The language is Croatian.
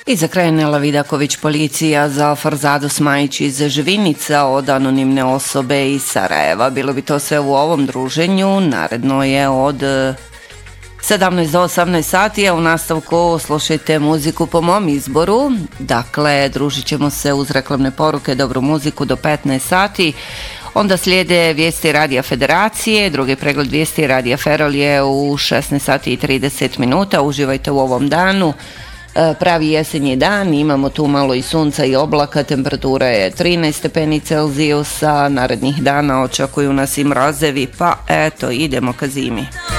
I za kraj Nela Vidaković, policija za Farzadu Smajić iz Živinica od anonimne osobe iz Sarajeva. Bilo bi to sve u ovom druženju. Naredno je od 17 do 18 sati, a u nastavku slušajte muziku po mom izboru. Dakle, družit ćemo se uz reklamne poruke, dobru muziku do 15 sati. Onda slijede vijesti Radija Federacije, drugi pregled vijesti Radija Ferol je u 16 sati i 30 minuta. Uživajte u ovom danu. Pravi jesenji dan, imamo tu malo i sunca i oblaka, temperatura je 13 stepeni Celzijusa, narednih dana očekuju nas i mrazevi, pa eto, idemo ka zimi.